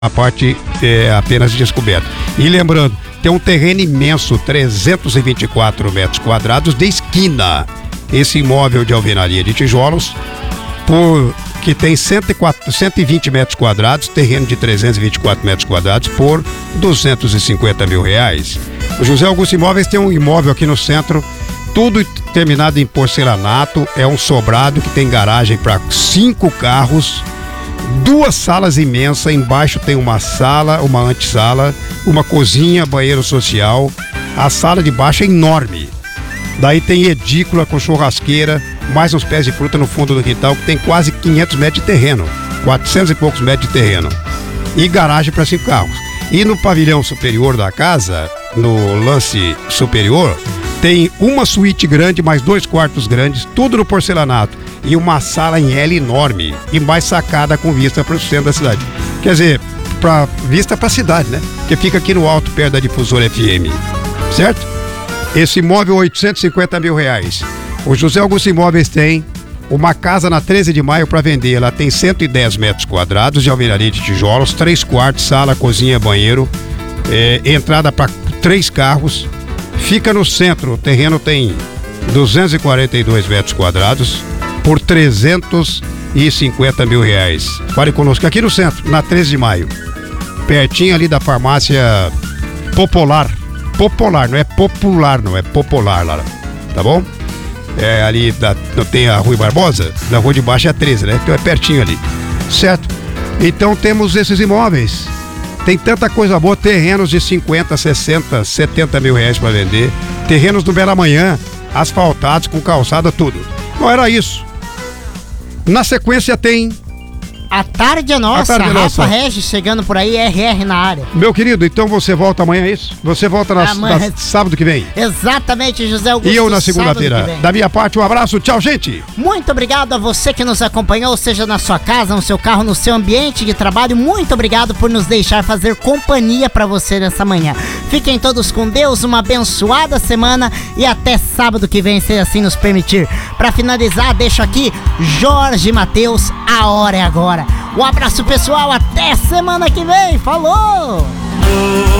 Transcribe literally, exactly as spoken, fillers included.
a parte é, apenas de descoberta. E lembrando, tem um terreno imenso, trezentos e vinte e quatro metros quadrados de esquina. Esse imóvel de alvenaria de tijolos, por, que tem cento e quatro, cento e vinte metros quadrados, terreno de trezentos e vinte e quatro metros quadrados, por duzentos e cinquenta mil reais. O José Augusto Imóveis tem um imóvel aqui no centro, tudo terminado em porcelanato, é um sobrado que tem garagem para cinco carros, duas salas imensas, embaixo tem uma sala, uma antessala, uma cozinha, banheiro social, a sala de baixo é enorme. Daí tem edícula com churrasqueira, mais uns pés de fruta no fundo do quintal, que tem quase quinhentos metros de terreno, quatrocentos e poucos metros de terreno, e garagem para cinco carros. E no pavilhão superior da casa, no lance superior, tem uma suíte grande, mais dois quartos grandes, tudo no porcelanato, e uma sala em L enorme, e mais sacada com vista para o centro da cidade. Quer dizer, pra, vista para a cidade, né? Que fica aqui no alto, perto da difusora F M, certo? Esse imóvel, oitocentos e cinquenta mil reais. O José Augusto Imóveis tem uma casa na treze de maio para vender. Ela tem cento e dez metros quadrados de alvenaria de tijolos, três quartos, sala, cozinha, banheiro, é, entrada para três carros. Fica no centro, o terreno tem duzentos e quarenta e dois metros quadrados por trezentos e cinquenta mil reais. Fale conosco, aqui no centro, na treze de maio, pertinho ali da farmácia Popular. Popular, não é popular, não é popular lá, tá bom? É ali, da, tem a Rui Barbosa, na rua de baixo é a treze, né? Então é pertinho ali, certo? Então temos esses imóveis. Tem tanta coisa boa, terrenos de cinquenta, sessenta, setenta mil reais para vender, terrenos do Bela Manhã, asfaltados, com calçada, tudo. Não era isso. Na sequência tem... A tarde é nossa, A tarde é Rafa nossa. Regis chegando por aí, R R na área. Meu querido, então você volta amanhã, é isso? Você volta na, Amanhã. na sábado que vem? Exatamente, José Augusto. E eu na sábado que segunda-feira. vem. Da minha parte, um abraço, tchau, gente! Muito obrigado a você que nos acompanhou, seja na sua casa, no seu carro, no seu ambiente de trabalho. Muito obrigado por nos deixar fazer companhia pra você nessa manhã. Fiquem todos com Deus, uma abençoada semana e até sábado que vem, se assim nos permitir. Pra finalizar, deixo aqui Jorge Mateus, A Hora é Agora. Um abraço, pessoal, até semana que vem, falou!